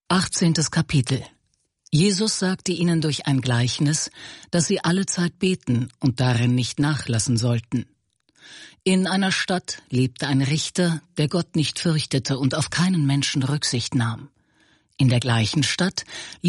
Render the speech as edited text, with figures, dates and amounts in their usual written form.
18. Kapitel. Jesus sagte ihnen durch ein Gleichnis, dass sie allezeit beten und darin nicht nachlassen sollten. In einer Stadt lebte ein Richter, der Gott nicht fürchtete und auf keinen Menschen Rücksicht nahm. In der gleichen Stadt